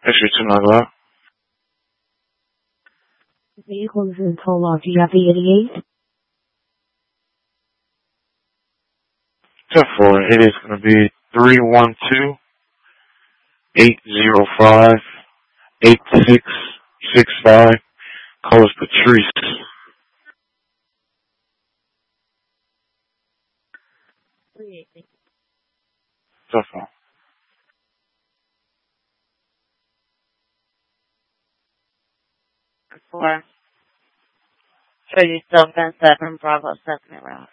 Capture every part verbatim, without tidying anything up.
History two nine left. Vehicle is in tow log. Do you have the eighty-eight? ten four, it is going to be three one two, eight zero five, eight six six five. Call us Patrice. ten four. Four. So you still been seven, Bravo seven around.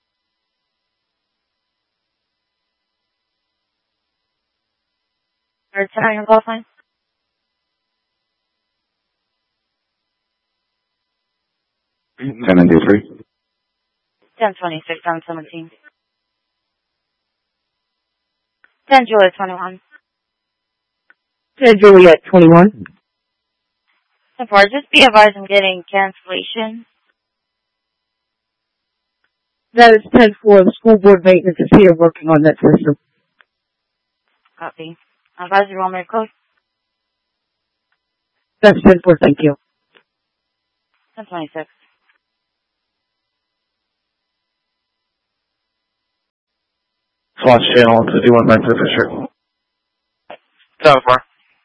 Return your call sign? ten ninety-three. ten twenty-six, ten seventeen. ten Juliet twenty-one. ten Juliet twenty-one. So far, just be advised I'm getting cancellation. That is ten four. The school board maintenance is here working on that system. Copy. Advise you want me to close? That's ten four. Thank you. ten twenty-six. Swatch channel to do one back to Fisher. ten four.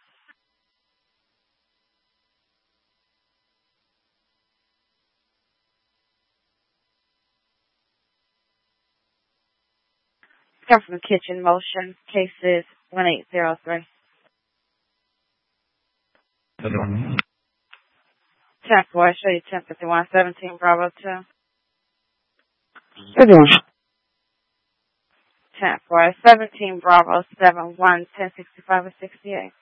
Come from Kitchen Motion. Cases one eight zero three. ten four. I show you ten fifty-one, seventeen, Bravo two. Everyone. ten four. seventeen, Bravo seven one, ten sixty-five or sixty-eight.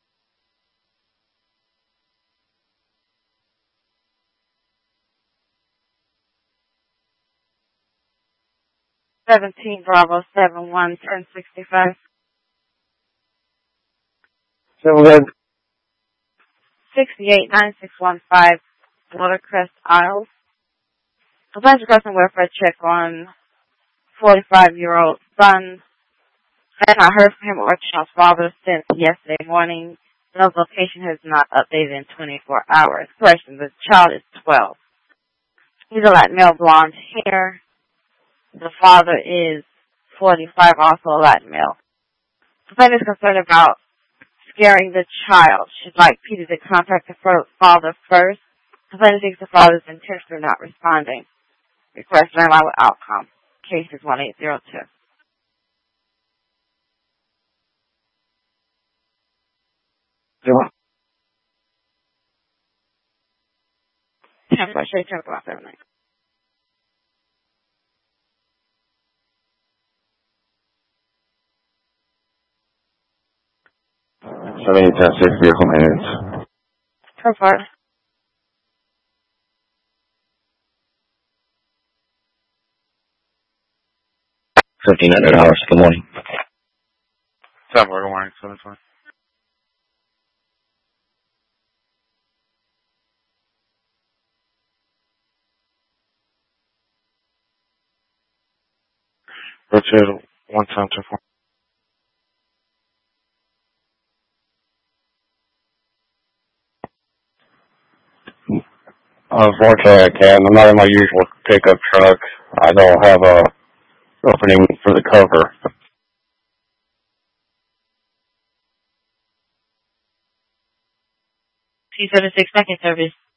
seventeen, Bravo seven one, ten sixty-five. seven sixty-eight, nine six one five, Watercrest Isles. A bunch of customer welfare check on forty-five-year-old son. I have not heard from him or child's father since yesterday morning. The location has not updated in twenty-four hours. Question, the child is twelve. He's a Latin male, blonde hair. The father is forty-five, also a Latin male. The family is concerned about scaring the child. She'd like Peter to contact the father first. The family thinks the father is intentionally not responding. Request landline with outcome. Case is one eight zero two. Zero. ten four, show you ten four, seven nine. seventy ten six vehicle maintenance. So far. Fifteen hundred dollars. Good morning. ten four. Good morning. seven twenty. Rotate one time ten four. Unfortunately, I can't. I'm not in my usual pickup truck. I don't have a opening for the cover. T seventy-six second service.